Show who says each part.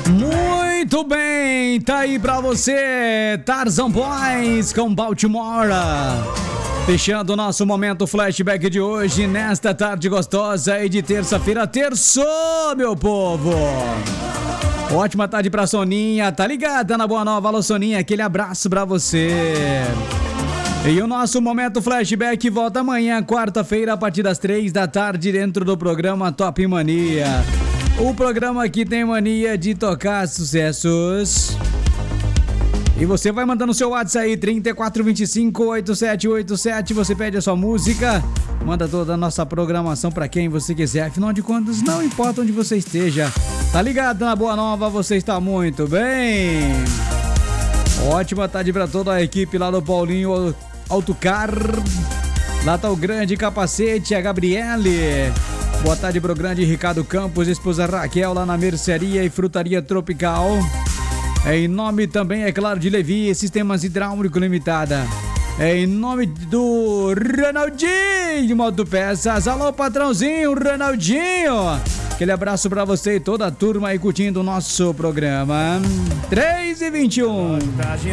Speaker 1: Muito bem, tá aí pra você, Tarzan Boys com Baltimore. Fechando o nosso momento flashback de hoje, nesta tarde gostosa aí de terça-feira, terçou, meu povo. Ótima tarde pra Soninha, tá ligada na Boa Nova? Alô, Soninha, aquele abraço pra você. E o nosso momento flashback volta amanhã, quarta-feira, a partir das 3 da tarde, dentro do programa Top Mania. O programa aqui tem mania de tocar sucessos. E você vai mandando seu WhatsApp aí, 3425-8787. Você pede a sua música, manda toda a nossa programação pra quem você quiser. Afinal de contas, não importa onde você esteja. Tá ligado na Boa Nova? Você está muito bem. Ótima tarde pra toda a equipe lá do Paulinho Autocar. Lá tá o grande capacete, a Gabriele. Boa tarde pro grande Ricardo Campos, esposa Raquel, lá na Mercearia e Frutaria Tropical. Em nome também, é claro, de Levi Sistemas Hidráulico Limitada. Em nome do Ronaldinho Motopeças. Alô, patrãozinho, Ronaldinho. Aquele abraço pra você e toda a turma aí curtindo o nosso programa. 3h21.